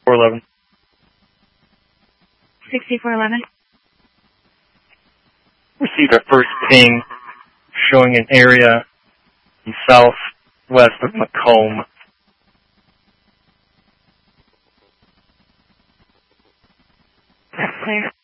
411. 6411. Received our first ping showing an area southwest of Macomb. That's clear.